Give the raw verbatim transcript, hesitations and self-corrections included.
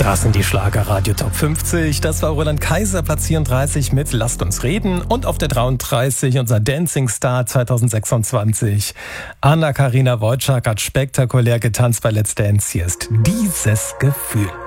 Das sind die Schlager-Radio Top fünfzig. Das war Roland Kaiser, Platz vierunddreißig mit Lasst uns reden. Und auf der dreiunddreißig unser Dancing Star zwanzig sechsundzwanzig. Anna-Karina Wojcik hat spektakulär getanzt bei Let's Dance. Hier ist dieses Gefühl.